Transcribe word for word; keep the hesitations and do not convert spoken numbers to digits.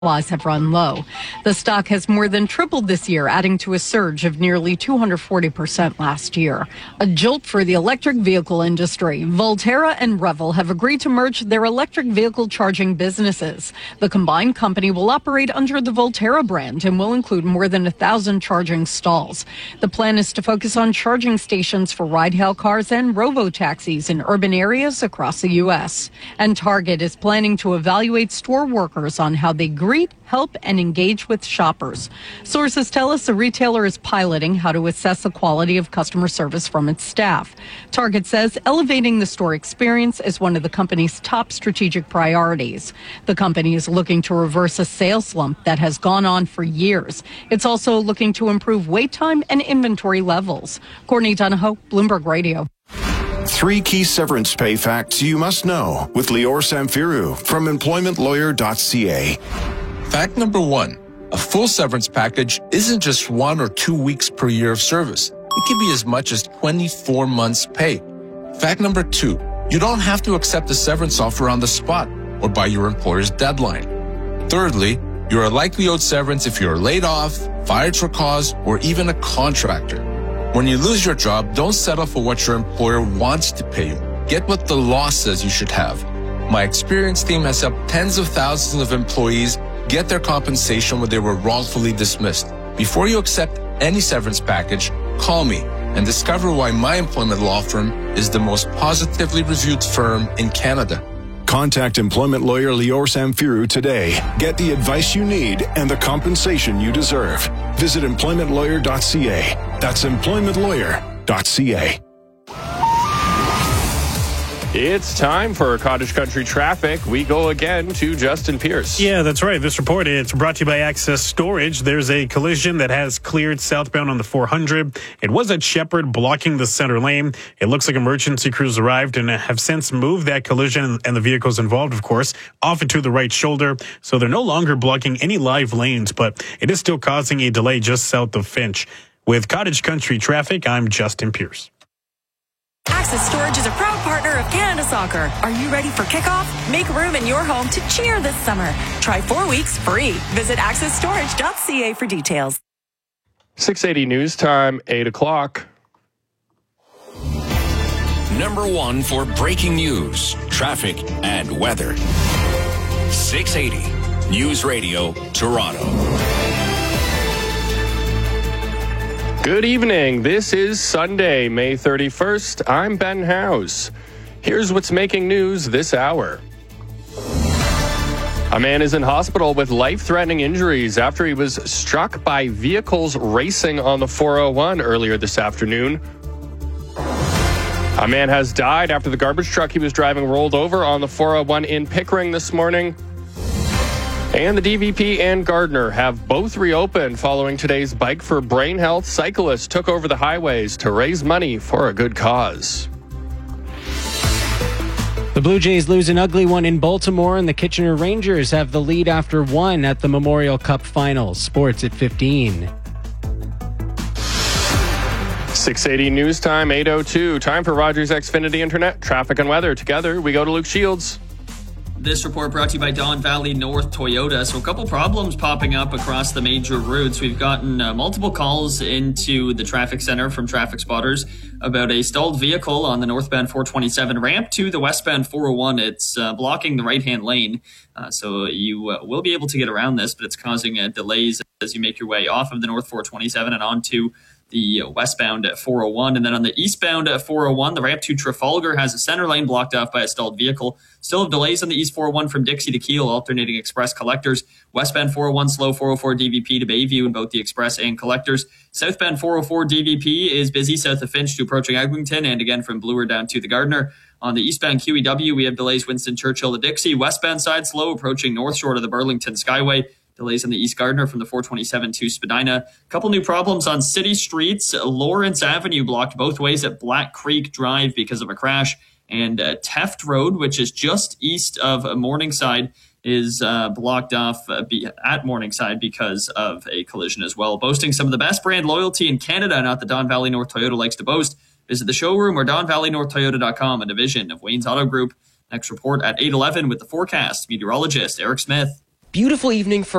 Supplies have run low. The stock has more than tripled this year, adding to a surge of nearly two hundred forty percent last year. A jolt for the electric vehicle industry. Volterra and Revel have agreed to merge their electric vehicle charging businesses. The combined company will operate under the Volterra brand and will include more than a thousand charging stalls. The plan is to focus on charging stations for ride-hail cars and robo-taxis in urban areas across the U S. And Target is planning to evaluate store workers on how they greet, help, and engage with shoppers. Sources tell us the retailer is piloting how to assess the quality of customer service from its staff. Target says elevating the store experience is one of the company's top strategic priorities. The company is looking to reverse a sales slump that has gone on for years. It's also looking to improve wait time and inventory levels. Courtney Donahoe, Bloomberg Radio. Three key severance pay facts you must know with Lior Samfiru from employment lawyer dot c a. Fact number one, a full severance package isn't just one or two weeks per year of service. It can be as much as twenty-four months' pay. Fact number two, you don't have to accept a severance offer on the spot or by your employer's deadline. Thirdly, you're likely owed severance if you're laid off, fired for cause, or even a contractor. When you lose your job, don't settle for what your employer wants to pay you. Get what the law says you should have. My experienced team has helped tens of thousands of employees get their compensation when they were wrongfully dismissed. Before you accept any severance package, call me and discover why my employment law firm is the most positively reviewed firm in Canada. Contact employment lawyer Lior Samfiru today. Get the advice you need and the compensation you deserve. Visit employment lawyer dot c a. That's employment lawyer dot c a. It's time for Cottage Country Traffic. We go again to Justin Pierce. Yeah, that's right. This report, it's brought to you by Access Storage. There's a collision that has cleared southbound on the four hundred. It was at Shepherd, blocking the center lane. It looks like emergency crews arrived and have since moved that collision and the vehicles involved, of course, off into the right shoulder. So they're no longer blocking any live lanes, but it is still causing a delay just south of Finch. With Cottage Country Traffic, I'm Justin Pierce. Access Storage is a proud partner of Canada Soccer. Are you ready for kickoff? Make room in your home to cheer this summer. Try four weeks free. Visit access storage dot c a for details. six eighty News Time, eight o'clock. Number one for breaking news, traffic, and weather. six eighty News Radio, Toronto. Good evening. This is Sunday, May thirty-first. I'm Ben House. Here's what's making news this hour. A man is in hospital with life-threatening injuries after he was struck by vehicles racing on the four oh one earlier this afternoon. A man has died after the garbage truck he was driving rolled over on the four oh one in Pickering this morning. And the D V P and Gardner have both reopened following today's Bike for Brain Health. Cyclists took over the highways to raise money for a good cause. The Blue Jays lose an ugly one in Baltimore, and the Kitchener Rangers have the lead after one at the Memorial Cup Finals. Sports at fifteen. six eighty News Time, eight oh two. Time for Rogers Xfinity Internet, traffic and weather. Together, we go to Luke Shields. This report brought to you by Don Valley North Toyota. So a couple problems popping up across the major routes. We've gotten uh, multiple calls into the traffic center from traffic spotters about a stalled vehicle on the northbound four twenty-seven ramp to the westbound four oh one. It's uh, blocking the right-hand lane. Uh, so you uh, will be able to get around this, but it's causing uh, delays as you make your way off of the north four twenty-seven and onto the westbound at four oh one. And then on the eastbound at four oh one, the ramp to Trafalgar has a center lane blocked off by a stalled vehicle. Still have delays on the east four oh one from Dixie to Keele, alternating express collectors. Westbound four oh one slow, four oh four D V P to Bayview in both the express and collectors. Southbound four oh four D V P is busy south of Finch to approaching Eglinton, and again from Bloor down to the Gardner. On the eastbound Q E W, we have delays Winston Churchill to Dixie. Westbound side slow, approaching North Shore to the Burlington Skyway. Delays on the East Gardner from the four twenty-seven to Spadina. A couple new problems on city streets. Lawrence Avenue blocked both ways at Black Creek Drive because of a crash. And uh, Teft Road, which is just east of Morningside, is uh, blocked off uh, be- at Morningside because of a collision as well. Boasting some of the best brand loyalty in Canada, not that Don Valley North Toyota likes to boast. Visit the showroom or don valley north toyota dot com, a division of Wayne's Auto Group. Next report at eight eleven with the forecast. Meteorologist Eric Smith. beautiful evening for